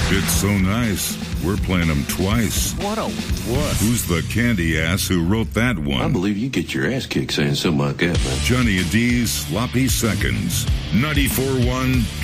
It's so nice, we're playing them twice. What a wuss. Who's the candy ass who wrote that one? I believe you get your ass kicked saying something like that, man. Johnny and D's Sloppy Seconds. 94.1